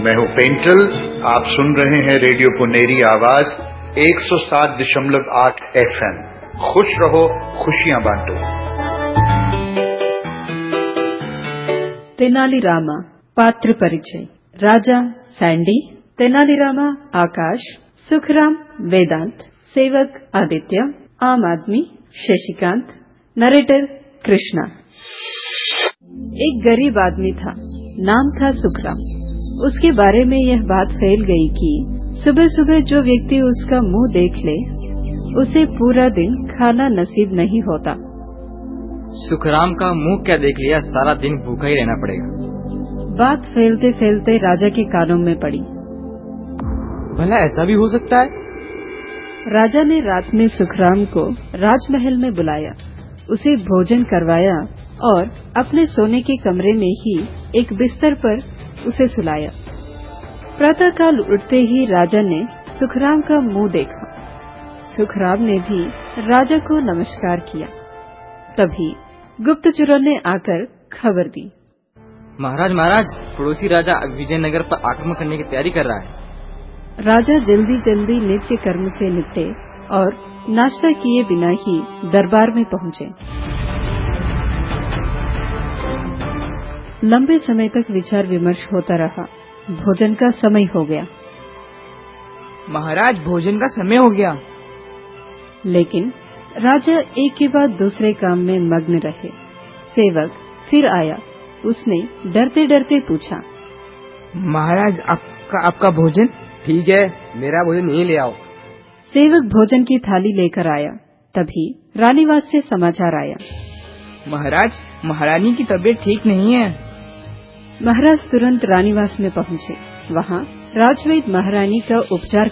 मैं हूं पेंटल। आप सुन रहे हैं रेडियो पुनेरी आवाज 107.8 FM। खुश रहो, खुशियां बांटो। तेनालीरामा पात्र परिचय। राजा सैंडी, तेनालीरामा आकाश, सुखराम वेदांत, सेवक आदित्य, आम आदमी शशिकांत, नरेटर कृष्णा। एक गरीब आदमी था, नाम था सुखराम। उसके बारे में यह बात फैल गई कि सुबह सुबह जो व्यक्ति उसका मुंह देख ले उसे पूरा दिन खाना नसीब नहीं होता। सुखराम का मुंह क्या देख लिया, सारा दिन भूखा ही रहना पड़ेगा। बात फैलते फैलते राजा के कानों में पड़ी। भला ऐसा भी हो सकता है? राजा ने रात में सुखराम को राजमहल में बुलाया, उसे भोजन करवाया और अपने सोने के कमरे में ही एक बिस्तर पर उसे सुलाया। प्रातःकाल उठते ही राजा ने सुखराम का मुंह देखा। सुखराम ने भी राजा को नमस्कार किया। तभी गुप्तचरों ने आकर खबर दी। महाराज, पड़ोसी राजा विजयनगर पर आक्रमण करने की तैयारी कर रहा है। राजा जल्दी जल्दी नित्य कर्म से निपटे और नाश्ता किए बिना ही दरबार में पहुंचे। लंबे समय तक विचार विमर्श होता रहा। भोजन का समय हो गया। महाराज, भोजन का समय हो गया। लेकिन राजा एक के बाद दूसरे काम में मग्न रहे। सेवक फिर आया। उसने डरते डरते पूछा, महाराज, आपका भोजन? ठीक है, मेरा भोजन यहीं ले आओ। सेवक भोजन की थाली लेकर आया। तभी रानीवास से समाचार आया। महाराज, महारानी की तबीयत ठीक नहीं है। महाराज तुरंत रानीवास में पहुंचे। वहां राजवैद्य महारानी का उपचार